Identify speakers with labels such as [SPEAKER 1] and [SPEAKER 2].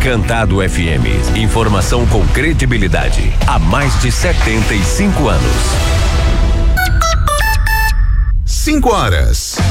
[SPEAKER 1] Encantado FM. Informação com credibilidade. Há mais de 75 anos.
[SPEAKER 2] 5 horas.